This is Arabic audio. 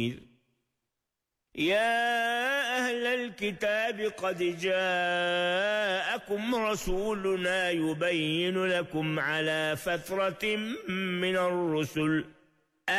يا أهل الكتاب قد جاءكم رسولنا يبين لكم على فترة من الرسل